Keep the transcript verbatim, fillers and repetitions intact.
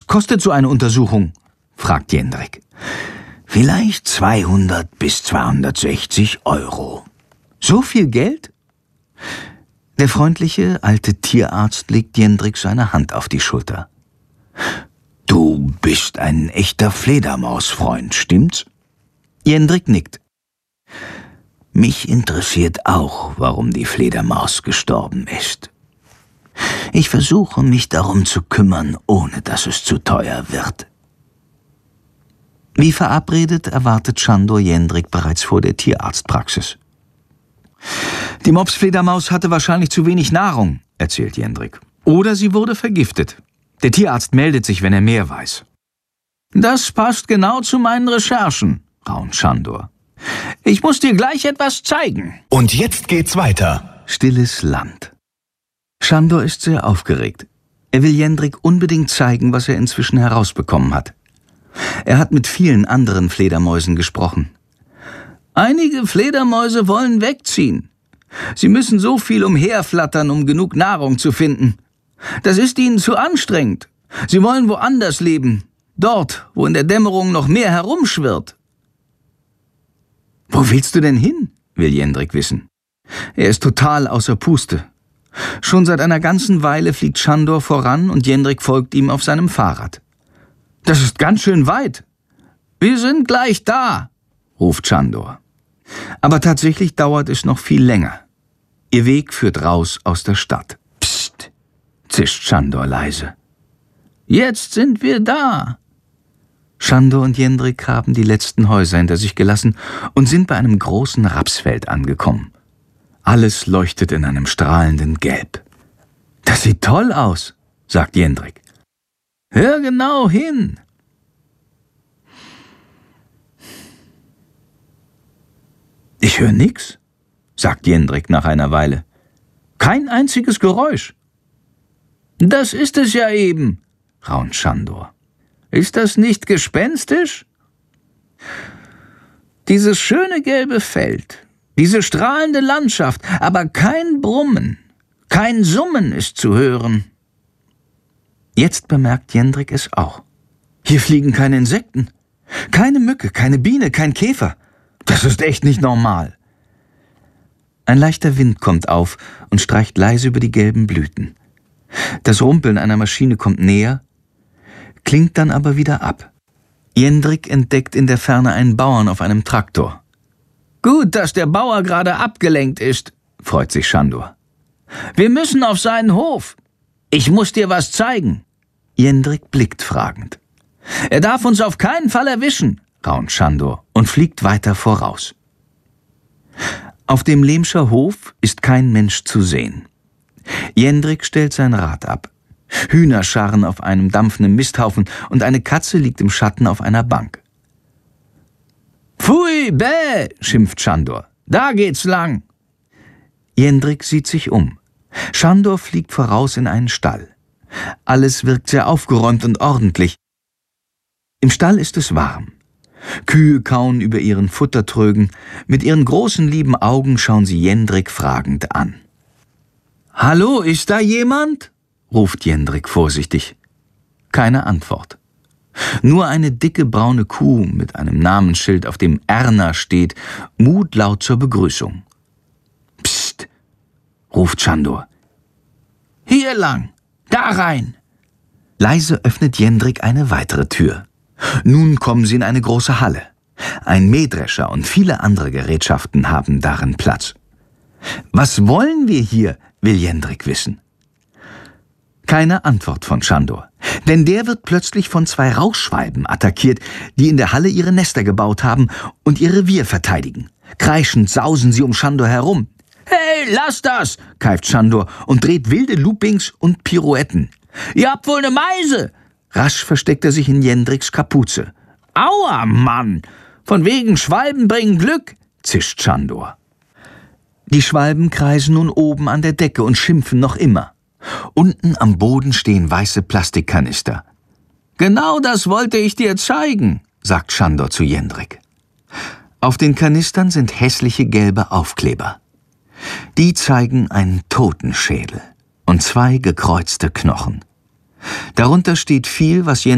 kostet so eine Untersuchung?« fragt Jendrik. »Vielleicht zweihundert bis zweihundertsechzig Euro.« »So viel Geld?« Der freundliche alte Tierarzt legt Jendrik seine Hand auf die Schulter. »Du bist ein echter Fledermausfreund, stimmt's?« Jendrik nickt. »Mich interessiert auch, warum die Fledermaus gestorben ist. Ich versuche, mich darum zu kümmern, ohne dass es zu teuer wird.« Wie verabredet erwartet Sándor Jendrik bereits vor der Tierarztpraxis. »Die Mopsfledermaus hatte wahrscheinlich zu wenig Nahrung«, erzählt Jendrik. »Oder sie wurde vergiftet. Der Tierarzt meldet sich, wenn er mehr weiß.« »Das passt genau zu meinen Recherchen«, raunt Sándor. »Ich muss dir gleich etwas zeigen.« Und jetzt geht's weiter. Stilles Land. Sándor ist sehr aufgeregt. Er will Jendrik unbedingt zeigen, was er inzwischen herausbekommen hat. Er hat mit vielen anderen Fledermäusen gesprochen. »Einige Fledermäuse wollen wegziehen. Sie müssen so viel umherflattern, um genug Nahrung zu finden. Das ist ihnen zu anstrengend. Sie wollen woanders leben, dort, wo in der Dämmerung noch mehr herumschwirrt.« »Wo willst du denn hin?« will Jendrik wissen. Er ist total außer Puste. Schon seit einer ganzen Weile fliegt Sándor voran und Jendrik folgt ihm auf seinem Fahrrad. »Das ist ganz schön weit.« »Wir sind gleich da«, ruft Sándor. Aber tatsächlich dauert es noch viel länger. Ihr Weg führt raus aus der Stadt. »Psst«, zischt Sándor leise. »Jetzt sind wir da.« Sándor und Jendrik haben die letzten Häuser hinter sich gelassen und sind bei einem großen Rapsfeld angekommen. Alles leuchtet in einem strahlenden Gelb. »Das sieht toll aus«, sagt Jendrik. »Hör genau hin.« »Ich höre nix«, sagt Jendrik nach einer Weile. »Kein einziges Geräusch.« »Das ist es ja eben«, raunt Sándor. »Ist das nicht gespenstisch? Dieses schöne gelbe Feld, diese strahlende Landschaft, aber kein Brummen, kein Summen ist zu hören.« Jetzt bemerkt Jendrik es auch. Hier fliegen keine Insekten, keine Mücke, keine Biene, kein Käfer. Das ist echt nicht normal. Ein leichter Wind kommt auf und streicht leise über die gelben Blüten. Das Rumpeln einer Maschine kommt näher, klingt dann aber wieder ab. Jendrik entdeckt in der Ferne einen Bauern auf einem Traktor. »Gut, dass der Bauer gerade abgelenkt ist«, freut sich Sándor. »Wir müssen auf seinen Hof. Ich muss dir was zeigen.« Jendrik blickt fragend. »Er darf uns auf keinen Fall erwischen«, raunt Sándor und fliegt weiter voraus. Auf dem Lehmscher Hof ist kein Mensch zu sehen. Jendrik stellt sein Rad ab. Hühner scharren auf einem dampfenden Misthaufen und eine Katze liegt im Schatten auf einer Bank. »Pfui, bäh«, schimpft Sándor. »Da geht's lang.« Jendrik sieht sich um. Sándor fliegt voraus in einen Stall. Alles wirkt sehr aufgeräumt und ordentlich. Im Stall ist es warm. Kühe kauen über ihren Futtertrögen. Mit ihren großen lieben Augen schauen sie Jendrik fragend an. »Hallo, ist da jemand?« ruft Jendrik vorsichtig. Keine Antwort. Nur eine dicke braune Kuh mit einem Namensschild, auf dem Erna steht, mut laut zur Begrüßung. »Psst«, ruft Sándor. »Hier lang, da rein.« Leise öffnet Jendrik eine weitere Tür. Nun kommen sie in eine große Halle. Ein Mähdrescher und viele andere Gerätschaften haben darin Platz. »Was wollen wir hier?« will Jendrik wissen. Keine Antwort von Sándor, denn der wird plötzlich von zwei Rauchschwalben attackiert, die in der Halle ihre Nester gebaut haben und ihr Revier verteidigen. Kreischend sausen sie um Sándor herum. »Hey, lass das«, keift Sándor und dreht wilde Loopings und Pirouetten. »Ihr habt wohl eine Meise!« Rasch versteckt er sich in Jendriks Kapuze. »Aua, Mann! Von wegen Schwalben bringen Glück«, zischt Sándor. Die Schwalben kreisen nun oben an der Decke und schimpfen noch immer. Unten am Boden stehen weiße Plastikkanister. »Genau das wollte ich dir zeigen«, sagt Sándor zu Jendrik. Auf den Kanistern sind hässliche gelbe Aufkleber. Die zeigen einen Totenschädel und zwei gekreuzte Knochen. Darunter steht viel, was Jendrik